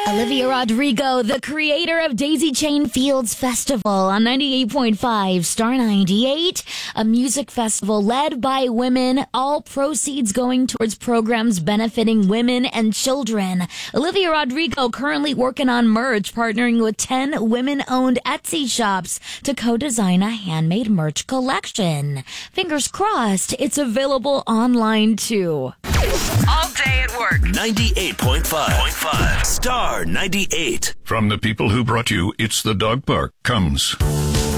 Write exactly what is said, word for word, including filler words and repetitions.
Olivia Rodrigo, the creator of Daisy Chain Fields Festival on ninety-eight point five Star ninety-eight, a music festival led by women, all proceeds going towards programs benefiting women and children. Olivia Rodrigo currently working on merch, partnering with ten women-owned Etsy shops to co-design a handmade merch collection. Fingers crossed, it's available online too. All day at work. ninety-eight point five Star ninety-eight. From the people who brought you It's the Dog Park comes